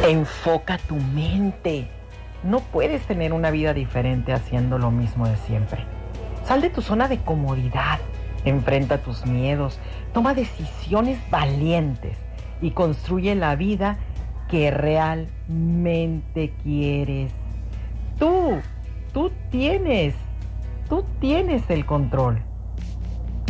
Enfoca tu mente. No puedes tener una vida diferente haciendo lo mismo de siempre. Sal de tu zona de comodidad. Enfrenta tus miedos. Toma decisiones valientes y construye la vida que realmente quieres. Tú, tú tienes el control.